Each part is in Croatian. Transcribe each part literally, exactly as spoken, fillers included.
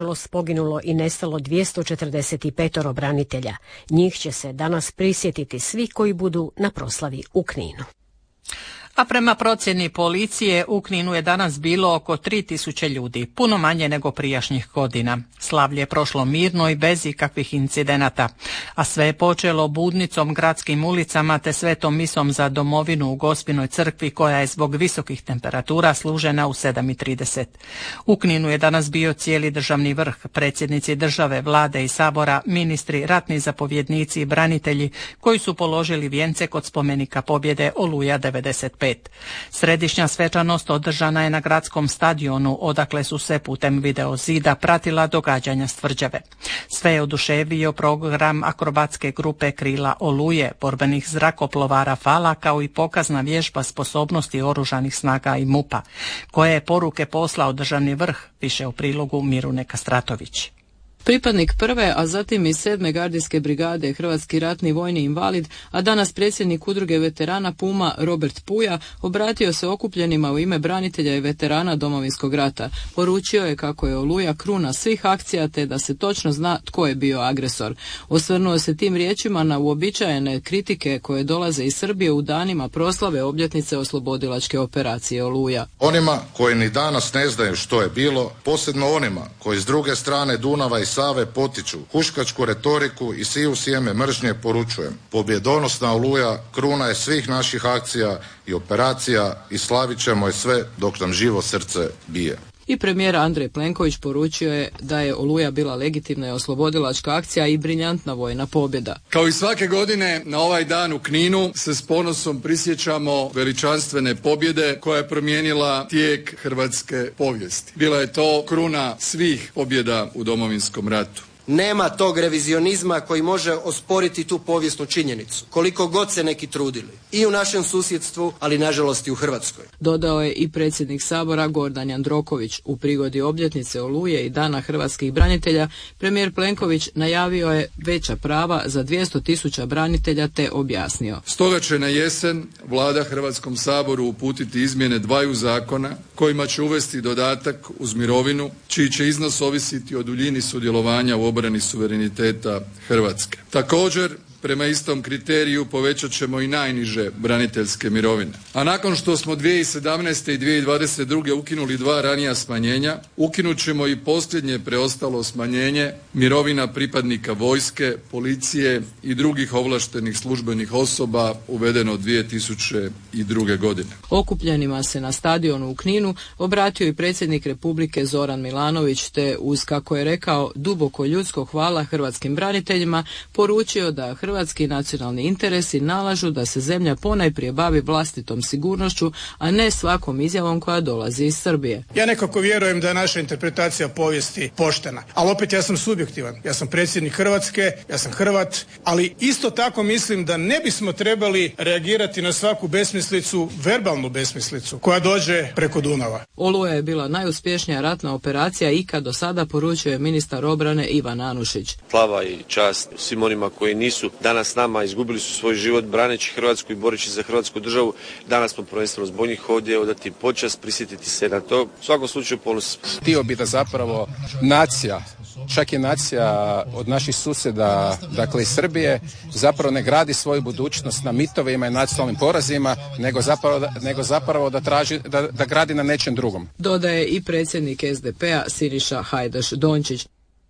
nažalost poginulo i nestalo dvjesto četrdeset pet branitelja. Njih će se danas prisjetiti svi koji budu na proslavi u Kninu. A prema procjeni policije u Kninu je danas bilo oko tri tisuće ljudi, puno manje nego prijašnjih godina. Slavlje je prošlo mirno i bez ikakvih incidenata, a sve je počelo budnicom gradskim ulicama te svetom misom za domovinu u Gospinoj crkvi koja je zbog visokih temperatura služena u sedam i trideset. U Kninu je danas bio cijeli državni vrh, predsjednici države, vlade i sabora, ministri, ratni zapovjednici i branitelji koji su položili vijence kod spomenika pobjede Oluja devedeset pet. Središnja svečanost održana je na gradskom stadionu, odakle su se putem video zida pratila događanja s tvrđave. Sve je oduševio program akrobatske grupe Krila Oluje, borbenih zrakoplova Rafala, kao i pokazna vježba sposobnosti oružanih snaga i MUP-a. Koje je poruke poslao državni vrh, više u prilogu Mirune Kastratović. Pripadnik prve, a zatim i sedme gardijske brigade, hrvatski ratni vojni invalid, a danas predsjednik udruge veterana Puma Robert Puja, obratio se okupljenima u ime branitelja i veterana Domovinskog rata. Poručio je kako je Oluja kruna svih akcija te da se točno zna tko je bio agresor. Osvrnuo se tim riječima na uobičajene kritike koje dolaze iz Srbije u danima proslave obljetnice oslobodilačke operacije Oluja. Onima koji ni danas ne znaju što je bilo, posebno onima koji s druge strane Dunava i Save potiču huškačku retoriku i siju sjeme mržnje, poručujem: pobjedonosna Oluja kruna je svih naših akcija i operacija i slavit ćemo je sve dok nam živo srce bije. I premijer Andrej Plenković poručio je da je Oluja bila legitimna i oslobodilačka akcija i briljantna vojna pobjeda. Kao i svake godine na ovaj dan u Kninu se s ponosom prisjećamo veličanstvene pobjede koja je promijenila tijek hrvatske povijesti. Bila je to kruna svih pobjeda u Domovinskom ratu. Nema tog revizionizma koji može osporiti tu povijesnu činjenicu, koliko god se neki trudili. I u našem susjedstvu, ali nažalost i u Hrvatskoj. Dodao je i predsjednik Sabora Gordan Jandroković. U prigodi obljetnice Oluje i Dana hrvatskih branitelja, premijer Plenković najavio je veća prava za dvjesto tisuća branitelja te objasnio: stoga će na jesen Vlada Hrvatskom saboru uputiti izmjene dvaju zakona kojima će uvesti dodatak uz mirovinu, čiji će iznos ovisiti o duljini sudjelovanja u obrani suvereniteta Hrvatske. Također, prema istom kriteriju povećat ćemo i najniže braniteljske mirovine. A nakon što smo dvije tisuće sedamnaeste i dvije tisuće dvadeset druge ukinuli dva ranija smanjenja, ukinut ćemo i posljednje preostalo smanjenje mirovina pripadnika vojske, policije i drugih ovlaštenih službenih osoba uvedeno dvije tisuće druge godine. Okupljenima se na stadionu u Kninu obratio i predsjednik Republike Zoran Milanović te uz, kako je rekao, duboko ljudsko hvala hrvatskim braniteljima poručio da hrvatski nacionalni interesi nalažu da se zemlja ponajprije bavi vlastitom sigurnošću, a ne svakom izjavom koja dolazi iz Srbije. Ja nekako vjerujem da je naša interpretacija povijesti poštena, ali opet ja sam subjektivan. Ja sam predsjednik Hrvatske, ja sam Hrvat, ali isto tako mislim da ne bismo trebali reagirati na svaku besmislicu, verbalnu besmislicu koja dođe preko Dunava. Oluja je bila najuspješnija ratna operacija ikad do sada, poručuje ministar obrane Ivan Anušić. Slava i čast svim onima koji nisu danas s nama, izgubili su svoj život braneći Hrvatsku i boreći za Hrvatsku državu. Danas smo prvenstveno zbog njih ovdje odati počast, prisjetiti se na to. U svakom slučaju ponos. Htio bi da zapravo nacija, čak i nacija od naših susjeda, dakle iz Srbije, zapravo ne gradi svoju budućnost na mitovima i nacionalnim porazima, nego zapravo, nego zapravo da, traži, da, da gradi na nečem drugom. Dodaje i predsjednik S D P-a Siniša Hajdaš Dončić.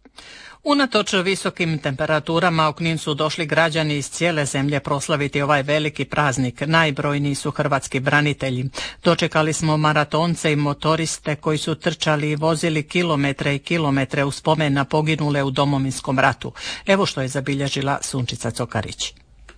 Unatoč visokim temperaturama u Knin su došli građani iz cijele zemlje proslaviti ovaj veliki praznik. Najbrojniji su hrvatski branitelji. Dočekali smo maratonce i motoriste koji su trčali i vozili kilometre i kilometre u spomen na poginule u Domovinskom ratu. Evo što je zabilježila Sunčica Cokarić.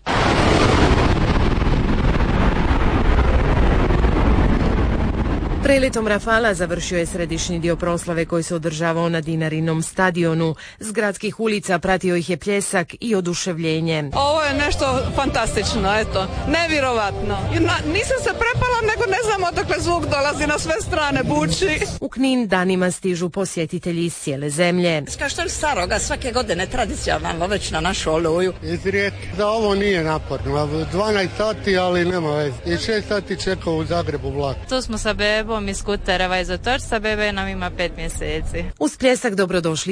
Preletom Rafala završio je središnji dio proslave koji se održavao na Dinarinom stadionu. S gradskih ulica pratio ih je pljesak i oduševljenje. Ovo je nešto fantastično, eto, nevjerovatno. Nisam se prepala, nego ne znam odakle zvuk dolazi, na sve strane buči. U Knin danima stižu posjetitelji iz cijele zemlje. Kao što je staroga, svake godine tradicionalno već na našu Oluju. Izrijet da ovo nije naporno, dvanaest sati, ali nema veze. I šest sati čekao u Zagrebu vlak. Tu smo sa bebom iz Kutereva iz Otočca, bebe nam ima pet mjeseci. Uz pljesak dobrodošli